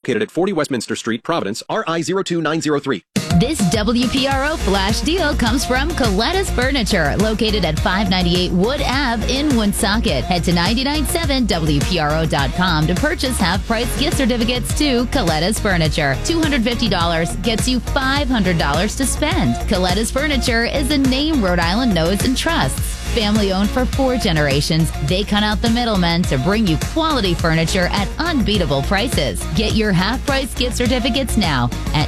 Located at 40 Westminster Street, Providence, RI 02903. This WPRO flash deal comes from Coletta's Furniture, located at 598 Wood Ave in Woonsocket. Head to 997WPRO.com to purchase half-price gift certificates to Coletta's Furniture. $250 gets you $500 to spend. Coletta's Furniture is a name Rhode Island knows and trusts. Family owned for 4 generations, they cut out the middlemen to bring you quality furniture at unbeatable prices. Get your half-price gift certificates now at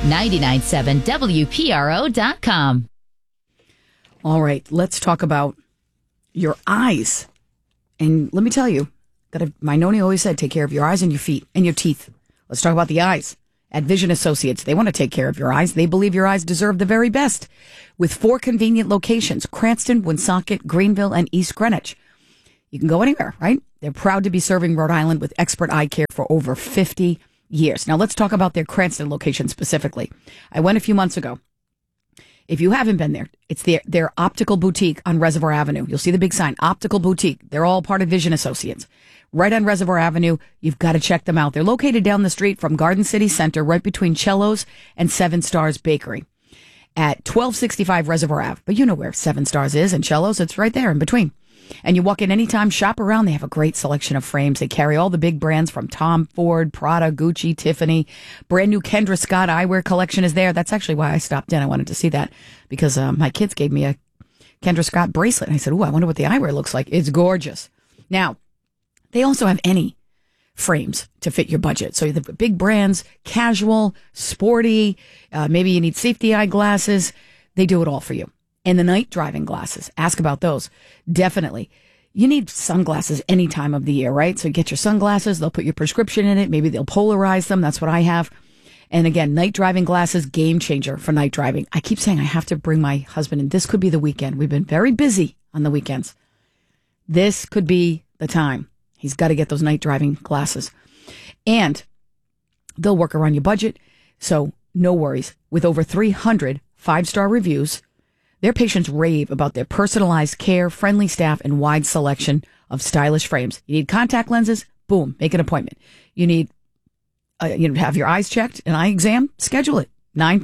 997WPRO.com. All right, let's talk about your eyes. And let me tell you, my noni always said, take care of your eyes and your feet and your teeth. Let's talk about the eyes. At Vision Associates, they want to take care of your eyes. They believe your eyes deserve the very best. With 4 convenient locations, Cranston, Woonsocket, Greenville, and East Greenwich. You can go anywhere, right? They're proud to be serving Rhode Island with expert eye care for over 50 years. Now, let's talk about their Cranston location specifically. I went a few months ago. If you haven't been there, it's their optical boutique on Reservoir Avenue. You'll see the big sign, Optical Boutique. They're all part of Vision Associates. Right on Reservoir Avenue, you've got to check them out. They're located down the street from Garden City Center, right between Cello's and Seven Stars Bakery at 1265 Reservoir Ave. But you know where Seven Stars is and Cello's. It's right there in between. And you walk in anytime, shop around. They have a great selection of frames. They carry all the big brands from Tom Ford, Prada, Gucci, Tiffany. Brand new Kendra Scott eyewear collection is there. That's actually why I stopped in. I wanted to see that because my kids gave me a Kendra Scott bracelet. And I said, ooh, I wonder what the eyewear looks like. It's gorgeous. Now, they also have any frames to fit your budget. So the big brands, casual, sporty, maybe you need safety eyeglasses. They do it all for you. And the night driving glasses, ask about those. Definitely. You need sunglasses any time of the year, right? So get your sunglasses. They'll put your prescription in it. Maybe they'll polarize them. That's what I have. And again, night driving glasses, game changer for night driving. I keep saying I have to bring my husband in. This could be the weekend. We've been very busy on the weekends. This could be the time. He's got to get those night driving glasses. And they'll work around your budget. So no worries. With over 300 5-star reviews, their patients rave about their personalized care, friendly staff, and wide selection of stylish frames. You need contact lenses? Boom, make an appointment. You need have your eyes checked, an eye exam? Schedule it.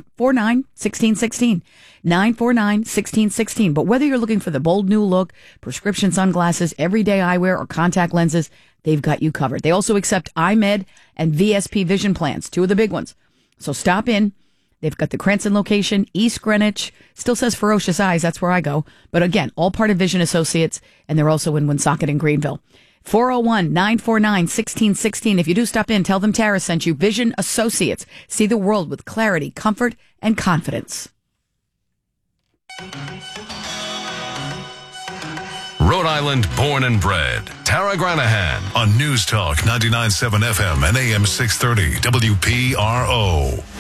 949-1616. 949-1616. But whether you're looking for the bold new look, prescription sunglasses, everyday eyewear, or contact lenses, they've got you covered. They also accept iMed and VSP vision plans, 2 of the big ones. So stop in. They've got the Cranston location, East Greenwich, still says Ferocious Eyes, that's where I go. But again, all part of Vision Associates, and they're also in Woonsocket and Greenville. 401-949-1616. If you do stop in, tell them Tara sent you. Vision Associates. See the world with clarity, comfort, and confidence. Rhode Island born and bred. Tara Granahan on News Talk 99.7 FM and AM 630 WPRO.